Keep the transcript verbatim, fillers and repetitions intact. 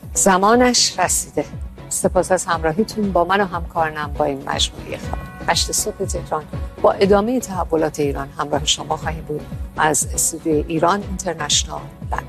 زمانش رسیده. سپاس از همراهیتون با من و همکارانم با این مجموعه خبر. هشت صبح تهران با ادامه تحولات ایران همراه شما خواهیم بود از استودیوی ایران اینترنشنال.